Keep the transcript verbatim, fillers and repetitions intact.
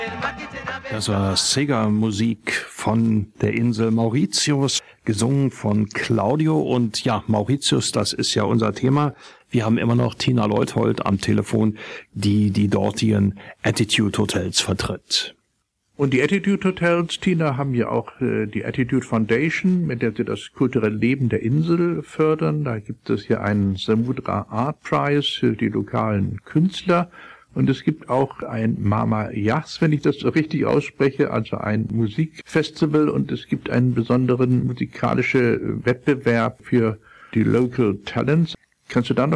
Das war Sega-Musik von der Insel Mauritius, gesungen von Claudio. Und ja, Mauritius, das ist ja unser Thema. Wir haben immer noch Tina Leuthold am Telefon, die die dortigen Attitude Hotels vertritt. Und die Attitude Hotels, Tina, haben ja auch äh, die Attitude Foundation, mit der sie das kulturelle Leben der Insel fördern. Da gibt es ja einen Samudra Art Prize für die lokalen Künstler. Und es gibt auch ein Mama Yas, wenn ich das so richtig ausspreche, also ein Musikfestival. Und es gibt einen besonderen musikalischen Wettbewerb für die Local Talents. Kannst du da noch